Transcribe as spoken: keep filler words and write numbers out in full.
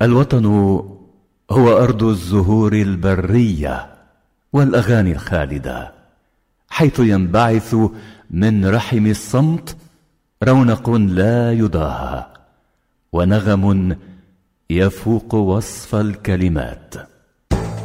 الوطن هو أرض الزهور البرية والأغاني الخالدة، حيث ينبعث من رحم الصمت رونق لا يضاهى ونغم يفوق وصف الكلمات.